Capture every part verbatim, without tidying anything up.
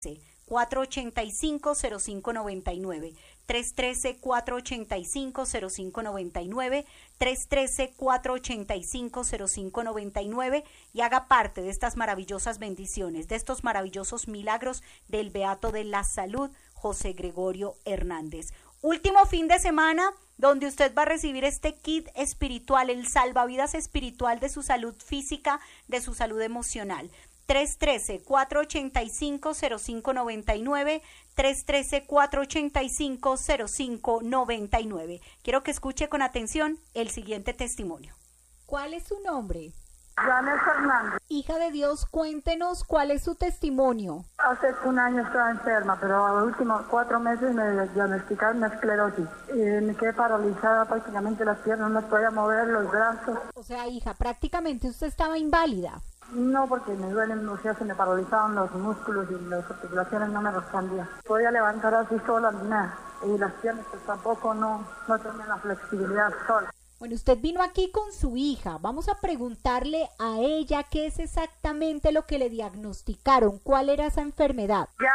cuatro ocho cinco, cero cinco nueve nueve, tres uno tres, cuatro ocho cinco, cero cinco nueve nueve, tres uno tres, cuatro ocho cinco, cero cinco nueve nueve y haga parte de estas maravillosas bendiciones, de estos maravillosos milagros del Beato de la Salud, José Gregorio Hernández. Último fin de semana donde usted va a recibir este kit espiritual, el salvavidas espiritual de su salud física, de su salud emocional. tres uno tres, cuatro ocho cinco, cero cinco nueve nueve, tres uno tres, cuatro ocho cinco, cero cinco nueve nueve. Quiero que escuche con atención el siguiente testimonio. ¿Cuál es su nombre? Janet Fernández. Hija de Dios, cuéntenos cuál es su testimonio. Hace un año estaba enferma, pero a los últimos cuatro meses me diagnosticaron una esclerosis. Eh, me quedé paralizada, prácticamente las piernas, no podía mover los brazos. O sea, hija, prácticamente usted estaba inválida. No, porque me duelen, o sea, se me paralizaban los músculos y las articulaciones no me respondían. Podía levantar así sola, ni nada. Y las piernas pues tampoco no, no tenían la flexibilidad sola. Bueno, usted vino aquí con su hija. Vamos a preguntarle a ella qué es exactamente lo que le diagnosticaron. ¿Cuál era esa enfermedad? Ya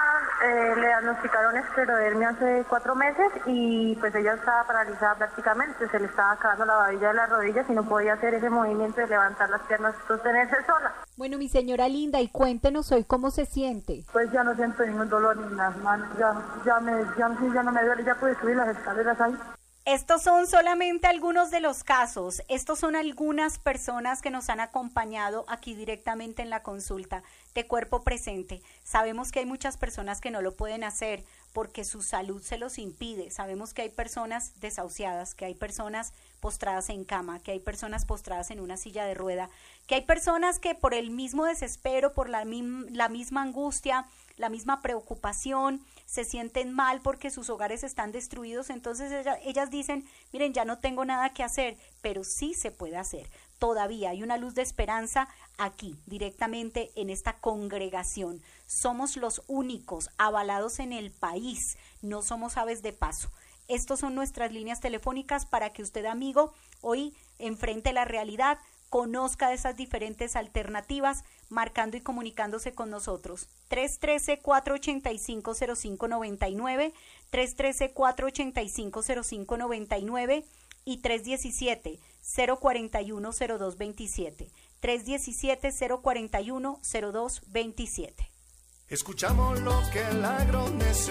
eh, le diagnosticaron esclerodermia hace cuatro meses y pues ella estaba paralizada prácticamente. Se le estaba acabando la babilla de las rodillas y no podía hacer ese movimiento de levantar las piernas y sostenerse sola. Bueno, mi señora linda, y cuéntenos hoy cómo se siente. Pues ya no siento ningún dolor ni en las manos. Ya, ya, me, ya, ya no me duele, ya pude subir las escaleras ahí. Estos son solamente algunos de los casos, estos son algunas personas que nos han acompañado aquí directamente en la consulta de Cuerpo Presente. Sabemos que hay muchas personas que no lo pueden hacer porque su salud se los impide. Sabemos que hay personas desahuciadas, que hay personas postradas en cama, que hay personas postradas en una silla de rueda, que hay personas que por el mismo desespero, por la, mim- la misma angustia, la misma preocupación, se sienten mal porque sus hogares están destruidos, entonces ella, ellas dicen, miren, ya no tengo nada que hacer, pero sí se puede hacer. Todavía hay una luz de esperanza aquí, directamente en esta congregación. Somos los únicos avalados en el país, no somos aves de paso. Estas son nuestras líneas telefónicas para que usted, amigo, hoy enfrente la realidad, conozca de esas diferentes alternativas, marcando y comunicándose con nosotros. tres uno tres, cuatro ocho cinco, cero cinco nueve nueve, tres uno tres, cuatro ocho cinco, cero cinco nueve nueve y tres uno siete, cero cuatro uno, cero dos dos siete. tres uno siete, cero cuatro uno, cero dos dos siete. Escuchamos lo que el agro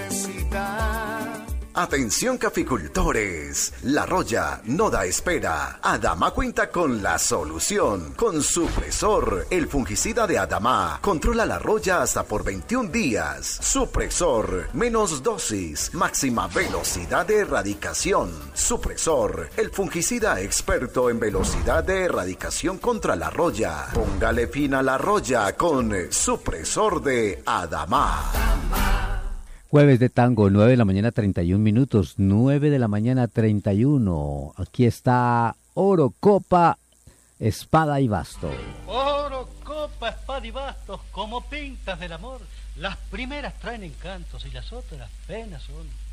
necesita. Atención caficultores, La Roya no da espera. Adama cuenta con la solución. Con Supresor, el fungicida de Adama, controla la roya hasta por veintiún días. Supresor, menos dosis, máxima velocidad de erradicación. Supresor, el fungicida experto en velocidad de erradicación contra la roya. Póngale fin a la roya con Supresor de Adama. Jueves de tango, nueve de la mañana, treinta y un minutos, nueve de la mañana, treinta y uno. Aquí está Oro, Copa, Espada y Basto. Oro, copa, espada y bastos, como pintas del amor. Las primeras traen encantos y las otras penas son.